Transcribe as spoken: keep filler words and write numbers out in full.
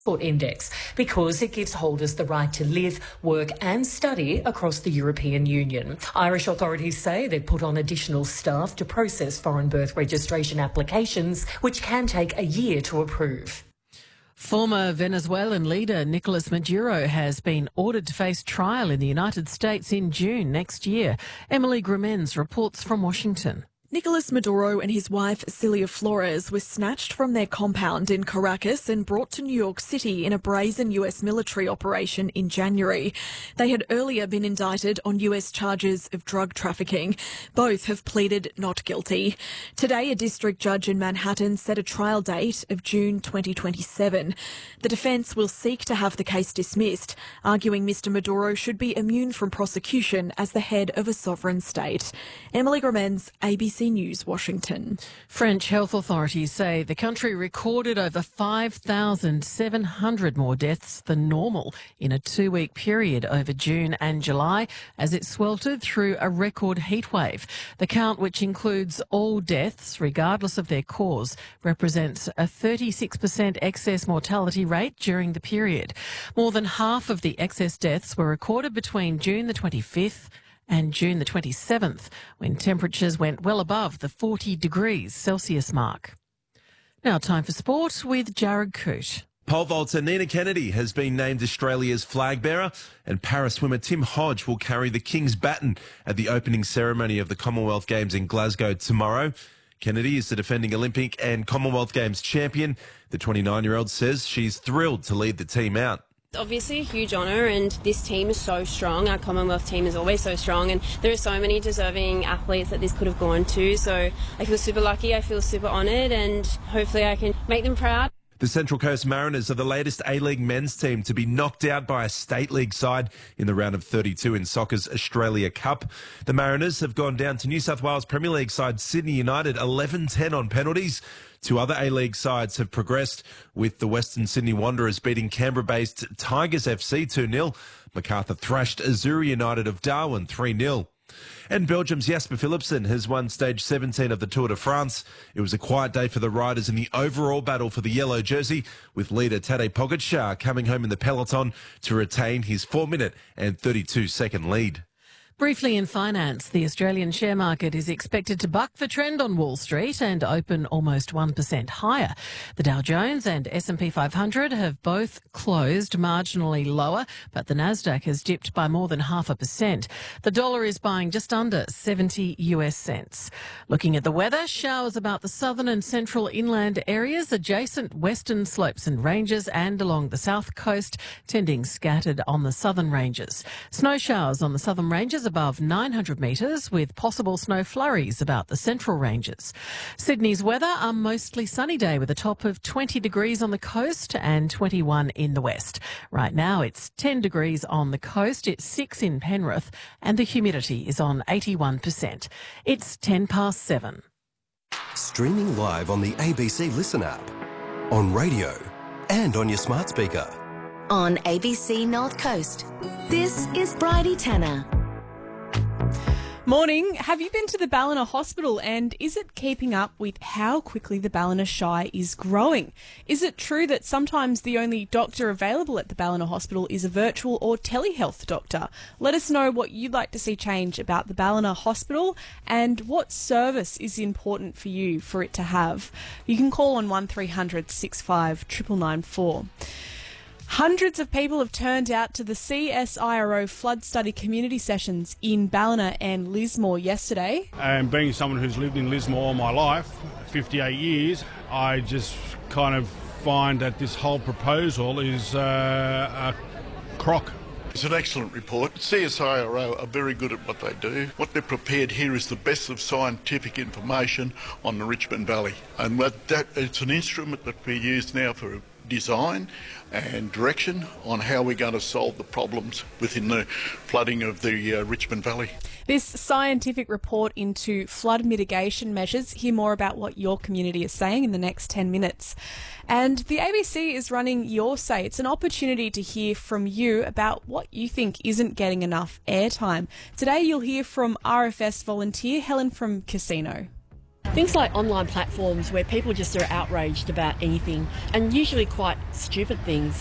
Passport Index because it gives holders the right to live, work and study across the European Union. Irish authorities say they've put on additional staff to process foreign birth registration applications, which can take a year to approve. Former Venezuelan leader Nicolas Maduro has been ordered to face trial in the United States in June next year. Emily Grimenz reports from Washington. Nicolas Maduro and his wife Celia Flores were snatched from their compound in Caracas and brought to New York City in a brazen U S military operation in January. They had earlier been indicted on U S charges of drug trafficking. Both have pleaded not guilty. Today, a district judge in Manhattan set a trial date of June twenty twenty-seven. The defence will seek to have the case dismissed, arguing Mister Maduro should be immune from prosecution as the head of a sovereign state. Emily Grimenz, A B C News, Washington. French health authorities say the country recorded over five thousand seven hundred more deaths than normal in a two-week period over June and July as it sweltered through a record heatwave. The count, which includes all deaths regardless of their cause, represents a thirty-six percent excess mortality rate during the period. More than half of the excess deaths were recorded between June the twenty-fifth and June the twenty-seventh, when temperatures went well above the forty degrees Celsius mark. Now time for sport with Jared Coote. Pole vaulter Nina Kennedy has been named Australia's flag bearer, and para-swimmer Tim Hodge will carry the King's baton at the opening ceremony of the Commonwealth Games in Glasgow tomorrow. Kennedy is the defending Olympic and Commonwealth Games champion. The twenty-nine-year-old says she's thrilled to lead the team out. Obviously a huge honour, and this team is so strong. Our Commonwealth team is always so strong, and there are so many deserving athletes that this could have gone to. So I feel super lucky, I feel super honoured, and hopefully I can make them proud. The Central Coast Mariners are the latest A-League men's team to be knocked out by a State League side in the round of thirty-two in soccer's Australia Cup. The Mariners have gone down to New South Wales Premier League side Sydney United eleven ten on penalties. Two other A-League sides have progressed, with the Western Sydney Wanderers beating Canberra-based Tigers F C two nil. Macarthur thrashed Azuri United of Darwin three nil. And Belgium's Jasper Philipsen has won stage seventeen of the Tour de France. It was a quiet day for the riders in the overall battle for the yellow jersey, with leader Tadej Pogačar coming home in the peloton to retain his four minute and thirty-two second lead. Briefly in finance, the Australian share market is expected to buck the trend on Wall Street and open almost one percent higher. The Dow Jones and S and P five hundred have both closed marginally lower, but the Nasdaq has dipped by more than half a percent. The dollar is buying just under seventy U S cents. Looking at the weather, showers about the southern and central inland areas, adjacent western slopes and ranges, and along the south coast, tending scattered on the southern ranges. Snow showers on the southern ranges above nine hundred metres, with possible snow flurries about the central ranges. Sydney's weather, a mostly sunny day with a top of twenty degrees on the coast and twenty-one in the west. Right now it's ten degrees on the coast, it's six in Penrith, and the humidity is on eighty-one percent. It's ten past seven. Streaming live on the A B C Listen app, on radio and on your smart speaker. On A B C North Coast, this is Bridie Tanner. Morning. Have you been to the Ballina Hospital, and is it keeping up with how quickly the Ballina Shire is growing? Is it true that sometimes the only doctor available at the Ballina Hospital is a virtual or telehealth doctor? Let us know what you'd like to see change about the Ballina Hospital and what service is important for you for it to have. You can call on one three hundred six five nine nine nine four. Hundreds of people have turned out to the C S I R O flood study community sessions in Ballina and Lismore yesterday. And being someone who's lived in Lismore all my life, fifty-eight years, I just kind of find that this whole proposal is uh, a crock. It's an excellent report. C S I R O are very good at what they do. What they've prepared here is the best of scientific information on the Richmond Valley. And that, that it's an instrument that we use now for design and direction on how we're going to solve the problems within the flooding of the uh, Richmond Valley. This scientific report into flood mitigation measures. Hear more about what your community is saying in the next ten minutes. And the A B C is running Your Say. It's an opportunity to hear from you about what you think isn't getting enough airtime. Today you'll hear from R F S volunteer Helen from Casino. Things like online platforms where people just are outraged about anything, and usually quite stupid things.